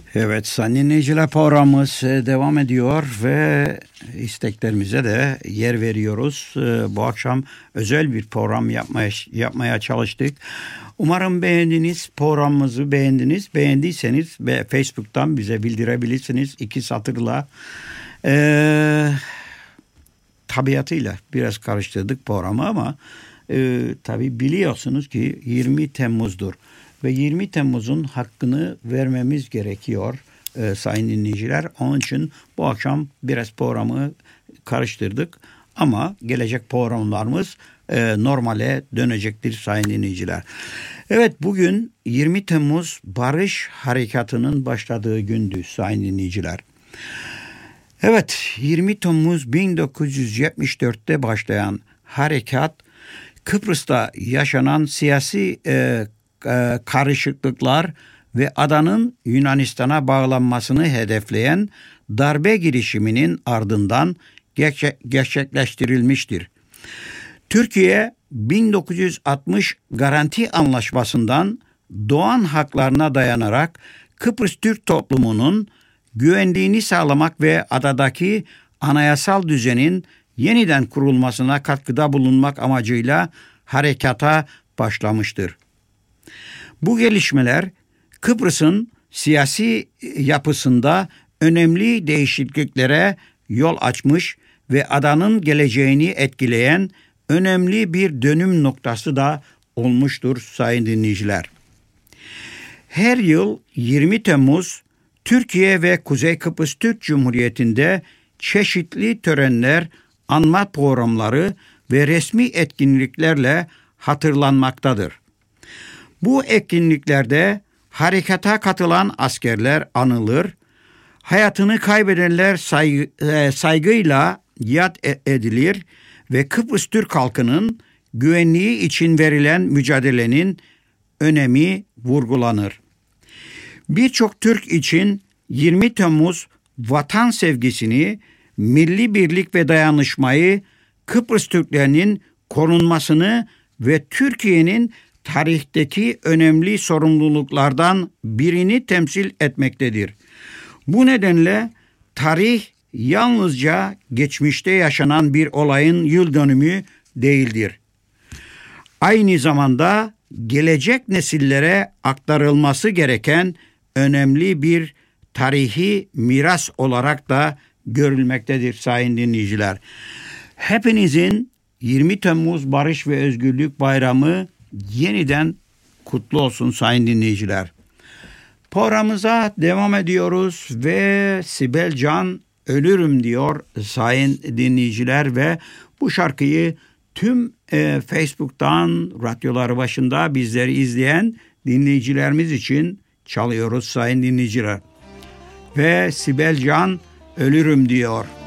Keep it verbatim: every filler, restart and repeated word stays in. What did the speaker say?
Evet, sayın dinleyiciler, programımız devam ediyor ve isteklerimize de yer veriyoruz. Bu akşam özel bir program yapmaya yapmaya çalıştık. Umarım beğendiniz, programımızı beğendiniz. Beğendiyseniz ve Facebook'tan bize bildirebilirsiniz. İki satırla ee, tabiatıyla biraz karıştırdık programı ama e, tabii biliyorsunuz ki yirmi Temmuz'dur. Ve yirmi Temmuz'un hakkını vermemiz gerekiyor e, sayın dinleyiciler. Onun için bu akşam biraz programı karıştırdık. Ama gelecek programlarımız e, normale dönecektir sayın dinleyiciler. Evet, bugün yirmi Temmuz Barış Harekatı'nın başladığı gündü sayın dinleyiciler. Evet, yirmi Temmuz bin dokuz yüz yetmiş dörtte başlayan harekat Kıbrıs'ta yaşanan siyasi e, karışıklıklar ve adanın Yunanistan'a bağlanmasını hedefleyen darbe girişiminin ardından gerçekleştirilmiştir. Türkiye bin dokuz yüz altmış Garanti Anlaşması'ndan doğan haklarına dayanarak Kıbrıs Türk toplumunun güvenliğini sağlamak ve adadaki anayasal düzenin yeniden kurulmasına katkıda bulunmak amacıyla harekata başlamıştır. Bu gelişmeler Kıbrıs'ın siyasi yapısında önemli değişikliklere yol açmış ve adanın geleceğini etkileyen önemli bir dönüm noktası da olmuştur sayın dinleyiciler. Her yıl yirmi Temmuz Türkiye ve Kuzey Kıbrıs Türk Cumhuriyeti'nde çeşitli törenler, anma programları ve resmi etkinliklerle hatırlanmaktadır. Bu etkinliklerde harekata katılan askerler anılır, hayatını kaybedenler saygı, saygıyla yad edilir ve Kıbrıs Türk halkının güvenliği için verilen mücadelenin önemi vurgulanır. Birçok Türk için yirmi Temmuz vatan sevgisini, milli birlik ve dayanışmayı, Kıbrıs Türklerinin korunmasını ve Türkiye'nin tarihteki önemli sorumluluklardan birini temsil etmektedir. Bu nedenle tarih yalnızca geçmişte yaşanan bir olayın yıl dönümü değildir. Aynı zamanda gelecek nesillere aktarılması gereken önemli bir tarihi miras olarak da görülmektedir sayın dinleyiciler. Hepinizin yirmi Temmuz Barış ve Özgürlük Bayramı yeniden kutlu olsun sayın dinleyiciler. Programımıza devam ediyoruz ve Sibel Can ölürüm diyor sayın dinleyiciler ve bu şarkıyı tüm e, Facebook'tan, radyoları başında bizleri izleyen dinleyicilerimiz için çalıyoruz sayın dinleyiciler. Ve Sibel Can ölürüm diyor.